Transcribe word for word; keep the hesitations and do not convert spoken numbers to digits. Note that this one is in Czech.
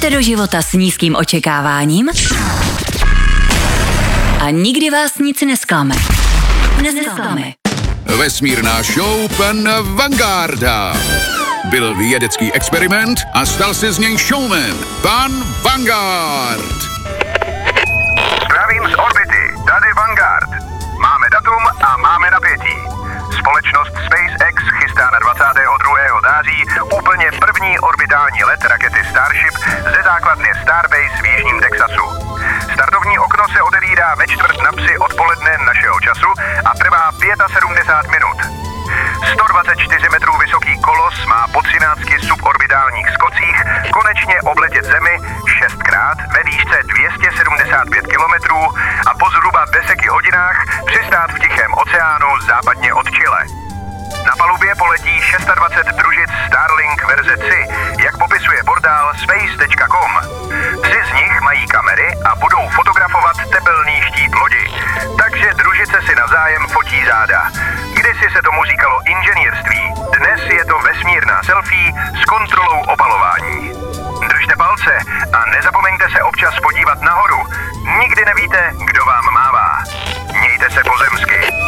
Jdete do života s nízkým očekáváním a nikdy vás nic nesklame. Nesklame. Vesmírná show pan Vangarda. Byl vědecký experiment a stal se z něj showman. Pan Vanguard. Zdravím z orbity, tady Vanguard. Máme datum a máme napětí. Společnost SpaceX chystá na dvacátého druhého září úplně první orbitální let rakety Starship ze základny Starbase v jižním Texasu. Startovní okno se otevírá ve čtvrt na tři odpoledne našeho času a trvá sedmdesát pět minut. sto dvacet čtyři metrů vysoký kolos má po třinácti suborbitálních skocích konečně obletět Zemi šestkrát ve výšce dvě stě sedmdesát pět kilometrů a po zhruba deseti hodinách přistát v Tichém oceánu západně od Chile. Na palubě poletí dvacet šest družic Starlink verze tři, jak popisuje portál space tečka com. Tři z nich mají kamery a budou fotografovat tepelný štít lodi, takže družice si navzájem fotí záda. Kdysi se tomu říkalo inženýrství, dnes je to vesmírná selfie s kontrolou opalování. Držte palce a nezapomeňte se občas podívat nahoru. Nikdy nevíte, kdo vám